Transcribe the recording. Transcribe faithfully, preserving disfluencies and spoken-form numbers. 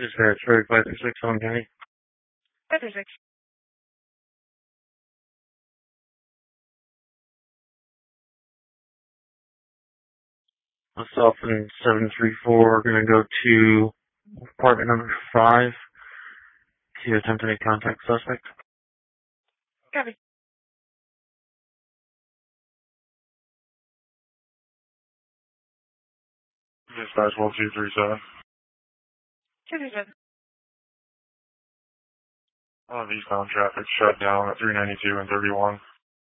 Dispatch, Road five three six, Home County. five three six. Myself and seven three four are going to go to apartment number five to attempt to make contact suspect. Copy. Dispatch one two three seven. two three seven. All of eastbound traffic shut down at three ninety-two and thirty-one.